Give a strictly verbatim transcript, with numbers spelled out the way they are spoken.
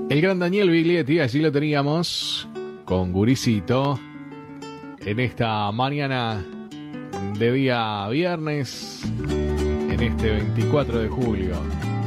El gran Daniel Biglietti, allí lo teníamos con Guricito en esta mañana de día viernes, en este veinticuatro de julio.